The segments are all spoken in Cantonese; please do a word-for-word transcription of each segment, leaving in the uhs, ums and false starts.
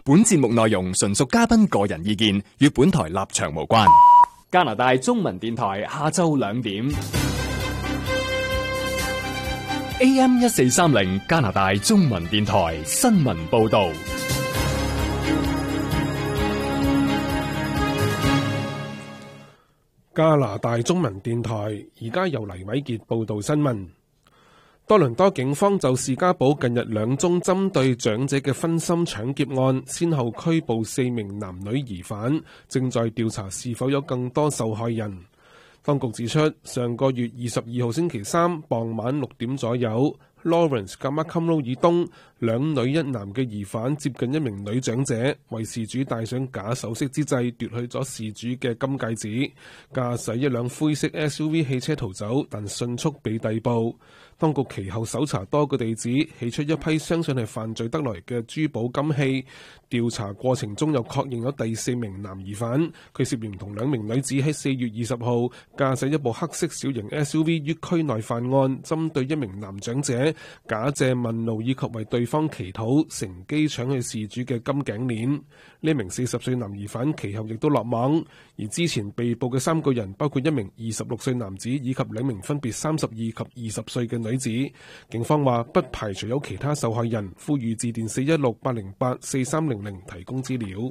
本節目內容純屬嘉賓個人意見，與本台立場無關。加拿大中文電台下晝兩點 A M 一四三零加拿大中文電台新聞報道。 加拿大中文電台而家由黎偉傑報道新聞。多倫多警方就士嘉堡近日兩宗針對長者嘅分心搶劫案，先後拘捕四名男女疑犯，正在調查是否有更多受害人。當局指出，上個月二十二號星期三傍晚六點左右， Lawrence 格馬坎路以東兩女一男嘅疑犯接近一名女長者，為事主戴上假首飾之際奪去咗事主嘅金戒指，駕駛一輛灰色 S U V 汽車逃走，但迅速被逮捕。當局其後搜查多個地址，起出一批相信係犯罪得來嘅珠寶金器。調查過程中又確認咗第四名男疑犯，佢涉嫌同兩名女子喺四月二十號駕駛一部黑色小型 S U V 於區內犯案，針對一名男長者假借問路以及為對方祈禱，乘機搶去事主嘅金頸鏈。呢名四十歲男疑犯其後亦都落網，而之前被捕嘅三個人包括一名二十六歲男子以及兩名分別三十二及二十歲嘅女子。警方話不排除有其他受害人，呼籲致電四一六八零八四三零零提供資料。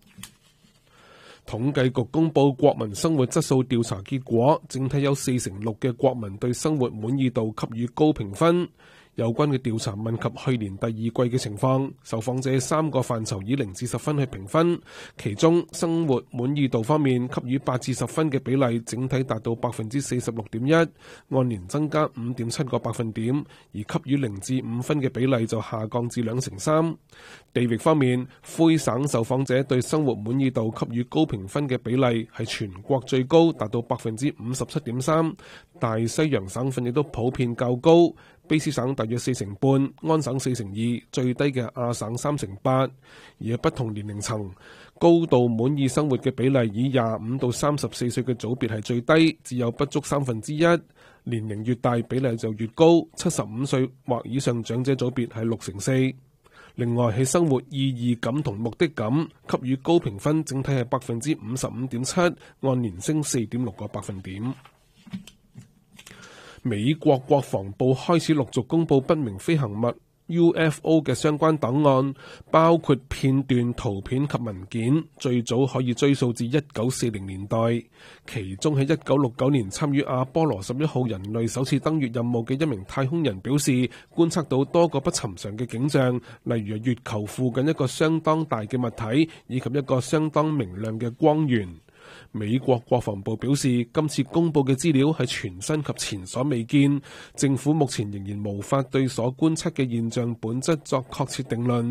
統計局公布國民生活質素調查結果，整體有四成六嘅國民對生活滿意度給予高評分。有關嘅調查問及去年第二季嘅情況，受訪者三個範疇以零至十分去評分，其中生活滿意度方面給予八至十分嘅比例整體達到百分之四十六點一，按年增加五點七個百分點，而給予零至五分嘅比例就下降至兩成三。地域方面，魁省受訪者對生活滿意度給予高評分嘅比例係全國最高，達到百分之五十七點三，大西洋省份亦都普遍較高。卑斯省大約四成半，安省四成二，最低嘅亞省三成八。而喺不同年齡層，高度滿意生活嘅比例以廿五到三十四歲嘅組別係最低，只有不足三分之一。年齡越大比例就越高，七十五歲或以上長者組別係六成四。另外喺生活意義感同目的感給予高評分，整體係百分之五十五點七，按年升四點六個百分點。美國國防部開始陸續公布不明飛行物 U F O 嘅相關檔案，包括片段、圖片及文件，最早可以追溯至一九四零年代。其中喺一九六九年參與阿波羅十一號人類首次登月任務嘅一名太空人表示，觀察到多個不尋常嘅景象，例如月球附近一個相當大嘅物體，以及一個相當明亮嘅光源。美國國防部表示，今次公布嘅資料係全新及前所未見，政府目前仍然無法對所觀測嘅現象本質作確切定論。